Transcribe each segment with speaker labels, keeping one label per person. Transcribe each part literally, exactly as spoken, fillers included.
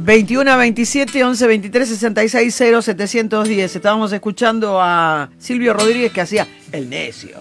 Speaker 1: veintiuno veintisiete once veintitrés sesenta y seis cero setecientos diez. Estábamos escuchando a Silvio Rodríguez que hacía El Necio.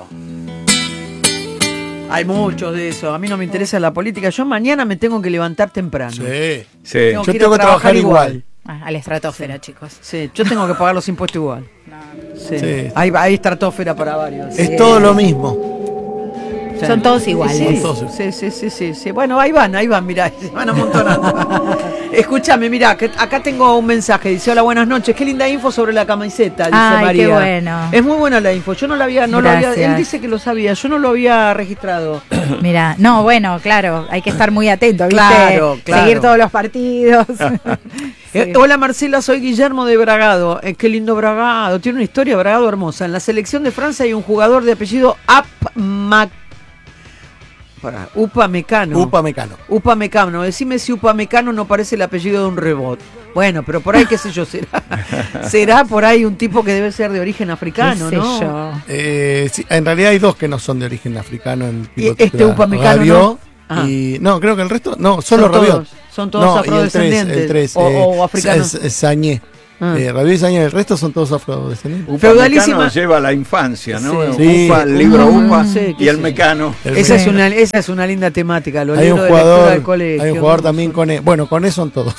Speaker 1: Hay muchos de eso. A mí no me interesa la política. Yo mañana me tengo que levantar temprano.
Speaker 2: Sí, sí.
Speaker 1: Tengo
Speaker 2: Yo
Speaker 1: que
Speaker 2: tengo que trabajar igual. igual.
Speaker 3: Ah, a la estratosfera, sí. Chicos.
Speaker 1: Sí, yo tengo que pagar los impuestos igual.
Speaker 3: No.
Speaker 1: Sí.
Speaker 2: Sí.
Speaker 1: Hay, hay estratosfera para varios.
Speaker 2: Es
Speaker 1: sí.
Speaker 2: todo lo mismo.
Speaker 1: Sí.
Speaker 3: Son todos iguales.
Speaker 1: Sí, sí, sí, sí, sí, sí. Bueno, ahí van, ahí van, mirá, se van amontonando. Escúchame, mirá, que acá tengo un mensaje. Dice, hola, buenas noches. Qué linda info sobre la camiseta, dice
Speaker 3: Ay,
Speaker 1: María.
Speaker 3: qué bueno.
Speaker 1: Es muy buena la info. Yo no la había, no lo había, él dice que lo sabía, yo no lo había registrado.
Speaker 3: Mira, no, bueno, claro, hay que estar muy atento, ¿viste?
Speaker 1: Claro, claro.
Speaker 3: Seguir todos los partidos. Sí.
Speaker 1: Eh, hola Marcela, soy Guillermo de Bragado. Eh, qué lindo Bragado. Tiene una historia Bragado hermosa. En la selección de Francia hay un jugador de apellido Upamecano. Para, Upamecano.
Speaker 2: Upamecano.
Speaker 1: Upamecano. Decime si Upamecano no parece el apellido de un robot. Bueno, pero por ahí, qué sé yo, será. Será por ahí un tipo que debe ser de origen africano,
Speaker 3: ¿Qué sé
Speaker 1: ¿no?
Speaker 3: yo?
Speaker 2: Eh, sí, en realidad hay dos que no son de origen africano. En
Speaker 1: ¿Y este Upamecano
Speaker 2: Rabiot,
Speaker 1: no?
Speaker 2: Y, no, creo que el resto, no, solo
Speaker 1: son
Speaker 2: Rabiot.
Speaker 1: todos, son todos
Speaker 2: no,
Speaker 1: afrodescendientes.
Speaker 2: Y el tres,
Speaker 1: o,
Speaker 2: eh,
Speaker 1: o africanos.
Speaker 2: es, es Sañé.
Speaker 1: Ah.
Speaker 2: Eh, Rabiot y Sañé, el resto son todos afrodescendientes.
Speaker 1: Feudalísima.
Speaker 4: Lleva la infancia, ¿no?
Speaker 2: Sí.
Speaker 4: Upa, el libro
Speaker 1: Uh,
Speaker 4: Upa
Speaker 1: sí,
Speaker 4: y el
Speaker 1: sí.
Speaker 4: Mecano.
Speaker 2: El
Speaker 1: Esa es,
Speaker 2: Mecano.
Speaker 1: una, esa es una linda temática. Los
Speaker 2: Hay un
Speaker 1: libros de lectura
Speaker 2: jugador,
Speaker 1: del colegio.
Speaker 2: hay un jugador
Speaker 1: ¿no?
Speaker 2: también con E. Bueno, con E son todos.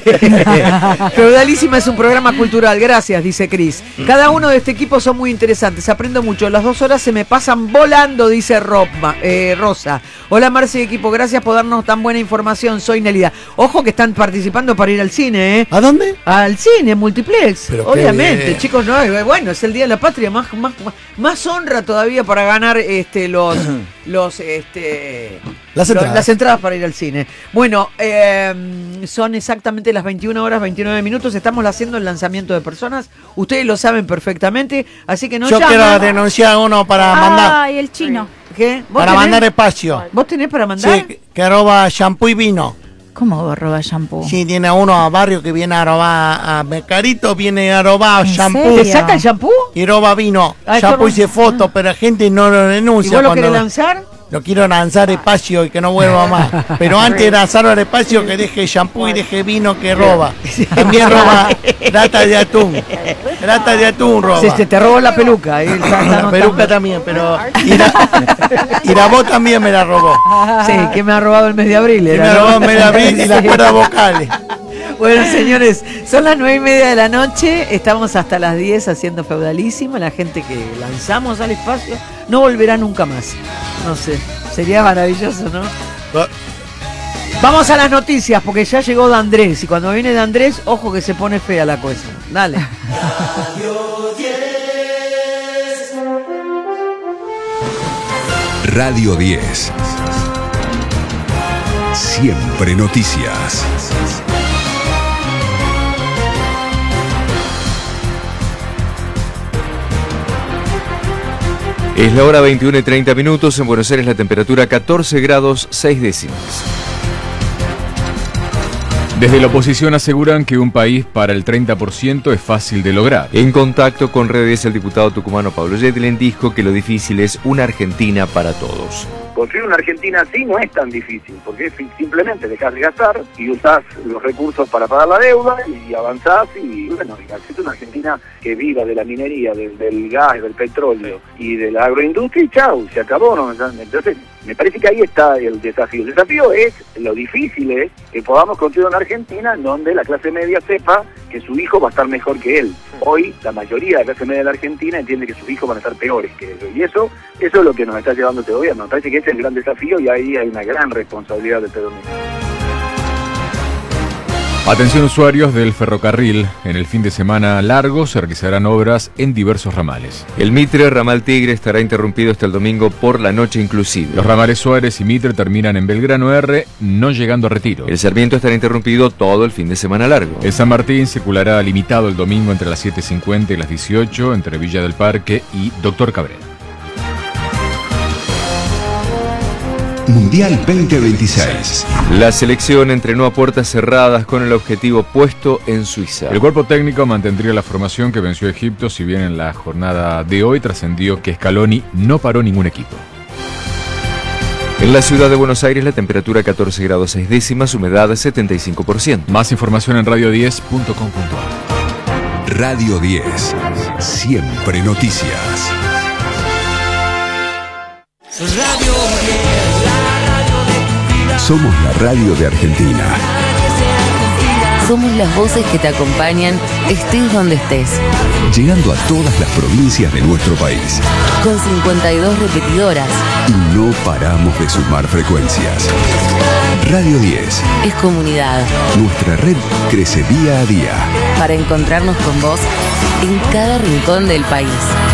Speaker 1: Feudalísima es un programa cultural, gracias, dice Cris. Cada uno de este equipo son muy interesantes, aprendo mucho. Las dos horas se me pasan volando, dice Robma, eh, Rosa. Hola Marce y equipo, gracias por darnos tan buena información. Soy Nelida. Ojo que están participando para ir al cine, ¿eh?
Speaker 2: ¿A dónde?
Speaker 1: Al cine, multiplex.
Speaker 2: Pero qué
Speaker 1: obviamente,
Speaker 2: bien.
Speaker 1: chicos, no, bueno, es el Día de la Patria, más, más, más honra todavía para ganar este los los este
Speaker 2: Las
Speaker 1: lo-
Speaker 2: entradas.
Speaker 1: las entradas para ir al cine. Bueno, eh, son exactamente las veintiuna horas veintinueve minutos, estamos haciendo el lanzamiento de personas, ustedes lo saben perfectamente, así que no
Speaker 2: Yo
Speaker 1: llaman.
Speaker 2: quiero denunciar a uno para mandar.
Speaker 3: Ay, el chino.
Speaker 1: ¿Qué? ¿Vos
Speaker 2: Para
Speaker 1: tenés?
Speaker 2: mandar espacio.
Speaker 1: ¿Vos tenés para mandar?
Speaker 2: Sí, que roba shampoo y vino.
Speaker 3: ¿Cómo vos robas shampoo?
Speaker 2: Sí, tiene uno a barrio que viene a robar a Mercadito, viene a robar
Speaker 3: ¿En
Speaker 2: shampoo
Speaker 3: serio?
Speaker 1: ¿Te saca el shampoo?
Speaker 2: y roba vino.
Speaker 1: Ah,
Speaker 2: Shampoo
Speaker 1: esto no-
Speaker 2: hice foto, pero la gente no lo
Speaker 1: ¿Y
Speaker 2: denuncia.
Speaker 1: vos lo
Speaker 2: cuando
Speaker 1: querés lanzar?
Speaker 2: lo quiero lanzar espacio y que no vuelva más. Pero antes de lanzarlo al espacio, que deje shampoo y deje vino que roba. También roba lata de atún. Lata de atún roba.
Speaker 1: Se, se te robó la peluca. eh, está- está
Speaker 2: La
Speaker 1: anotando.
Speaker 2: peluca también, pero. Y la, y la voz también me la robó.
Speaker 1: Sí, que me ha robado el mes de abril.
Speaker 2: Y
Speaker 1: era,
Speaker 2: me
Speaker 1: ¿no?
Speaker 2: robó me la abrí y las
Speaker 1: Sí.
Speaker 2: cuerdas vocales.
Speaker 1: Bueno, señores, son las nueve y media de la noche. Estamos hasta las diez haciendo Feudalísima. La gente que lanzamos al espacio no volverá nunca más. No sé, sería maravilloso, ¿no? Vamos a las noticias porque ya llegó de Andrés. Y cuando viene de Andrés, ojo que se pone fea la cosa. Dale.
Speaker 5: Radio diez. Siempre noticias.
Speaker 6: Es la hora veintiuna y treinta minutos. En Buenos Aires la temperatura catorce grados seis décimas.
Speaker 7: Desde la oposición aseguran que un país para el treinta por ciento es fácil de lograr.
Speaker 6: En contacto con Radio diez, el diputado tucumano Pablo Yedlin dijo que lo difícil es una Argentina para todos.
Speaker 8: Construir una Argentina así no es tan difícil, porque es simplemente dejar de gastar y usás los recursos para pagar la deuda y avanzás y, bueno, haces una Argentina que viva de la minería, del, del gas, del petróleo y de la agroindustria y chau, se acabó, ¿no? Entonces, me parece que ahí está el desafío. El desafío es, lo difícil es que podamos construir una Argentina en donde la clase media sepa que su hijo va a estar mejor que él. Hoy, la mayoría de la clase media de la Argentina entiende que sus hijos van a estar peores que ellos. Y eso, eso es lo que nos está llevando este gobierno. Me parece que ese es el gran desafío y ahí hay una gran responsabilidad del peronismo.
Speaker 7: Atención usuarios del ferrocarril, en el fin de semana largo se realizarán obras en diversos ramales.
Speaker 6: El Mitre Ramal Tigre estará interrumpido hasta el domingo por la noche inclusive.
Speaker 7: Los ramales Suárez y Mitre terminan en Belgrano R, no llegando a Retiro.
Speaker 6: El Sarmiento estará interrumpido todo el fin de semana largo.
Speaker 7: El San Martín circulará limitado el domingo entre las siete cincuenta y las dieciocho entre Villa del Parque y Doctor Cabrera.
Speaker 5: Mundial veinte veintiséis.
Speaker 6: La selección entrenó a puertas cerradas con el objetivo puesto en Suiza.
Speaker 7: El cuerpo técnico mantendría la formación que venció a Egipto, si bien en la jornada de hoy trascendió que Scaloni no paró ningún equipo.
Speaker 6: En la ciudad de Buenos Aires la temperatura catorce grados seis décimas, humedad setenta y cinco por ciento.
Speaker 7: Más información en radio diez punto com punto a r.
Speaker 5: Radio diez. Siempre noticias. Somos la radio de Argentina.
Speaker 9: Somos las voces que te acompañan, estés donde estés.
Speaker 5: Llegando a todas las provincias de nuestro país.
Speaker 9: Con cincuenta y dos repetidoras.
Speaker 5: Y no paramos de sumar frecuencias. Radio diez.
Speaker 9: Es comunidad.
Speaker 5: Nuestra red crece día a día.
Speaker 9: Para encontrarnos con vos en cada rincón del país.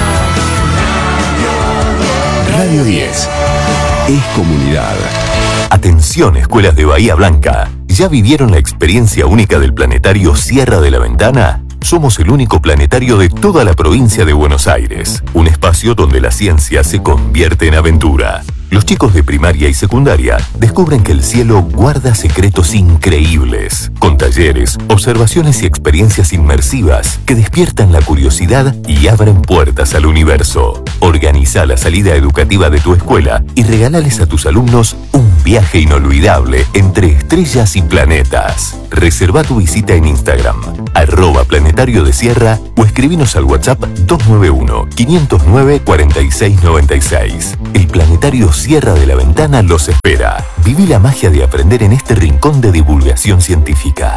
Speaker 5: Radio diez. Es comunidad.
Speaker 10: Atención, escuelas de Bahía Blanca. ¿Ya vivieron la experiencia única del planetario Sierra de la Ventana? Somos el único planetario de toda la provincia de Buenos Aires. Un espacio donde la ciencia se convierte en aventura. Los chicos de primaria y secundaria descubren que el cielo guarda secretos increíbles, con talleres, observaciones y experiencias inmersivas que despiertan la curiosidad y abren puertas al universo. Organiza la salida educativa de tu escuela y regálales a tus alumnos un viaje inolvidable entre estrellas y planetas. Reserva tu visita en Instagram, arroba planetario de Sierra, o escribinos al WhatsApp dos nueve uno, quinientos nueve, cuarenta y seis noventa y seis. El planetario Sierra de la Ventana los espera. Viví la magia de aprender en este rincón de divulgación científica.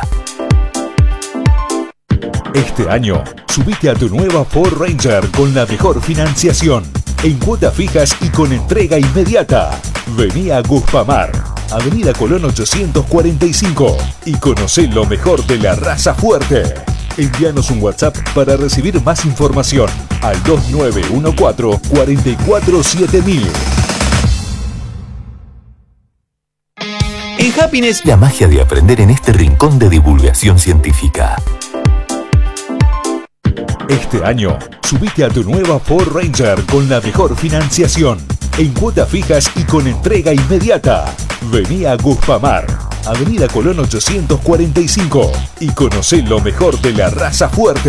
Speaker 11: Este año, subite a tu nueva Ford Ranger con la mejor financiación, en cuotas fijas y con entrega inmediata. Vení a Guspamar, Avenida Colón ochocientos cuarenta y cinco, y conocé lo mejor de la raza fuerte. Envíanos un WhatsApp para recibir más información al dos nueve uno cuatro, cuatro cuatro siete mil.
Speaker 10: En Happiness, la magia de aprender en este rincón de divulgación científica.
Speaker 11: Este año, subite a tu nueva Ford Ranger con la mejor financiación, en cuotas fijas y con entrega inmediata. Vení a Guspamar, Avenida Colón ochocientos cuarenta y cinco, y conocé lo mejor de la raza fuerte.